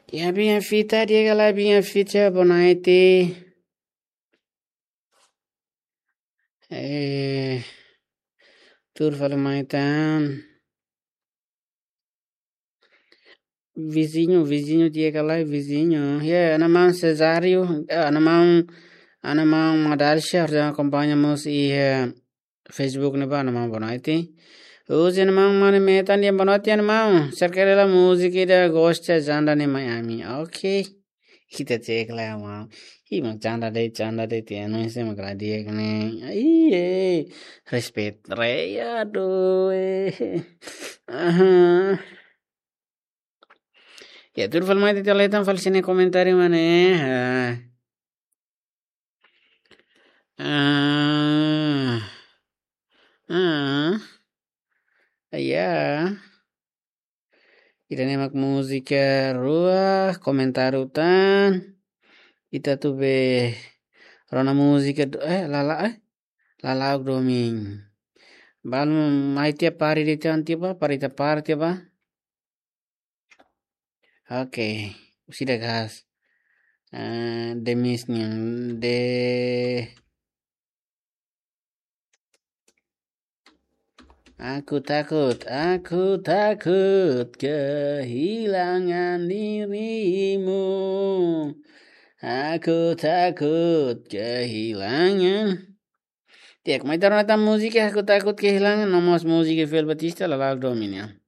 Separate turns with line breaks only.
Minha fita, diga lá, minha fita, boa noite. É, turva então. Vizinho, diga lá, vizinho. Namam Cesário, namam Madalcia, acompanhamos e Facebook nih pak, namam boa noite. Hoje namam mana metan dia boa noite, namam. Cerca da música da gosta janda nih Miami. Ok. Kita cek lah mau. Ih, mau canda deh, tiano sih mau kena dia kene. Iya, respect re ya aduh. Aha. Ya tur fal mai tita letan fal sini komentari mana. Ah. Ah. Ya. Kita nyemak musika ruah komentar utan. Kita tuh be rona musika lala doming. Bal mai tiap hari di tiap parita parti apa? Oke, sudah gas. Demisnya de aku takut kehilangan dirimu. Aku takut kehilangan. Tiak, mai taruh nata musik ya, aku takut kehilangan nomos musik Fel Batista la domina.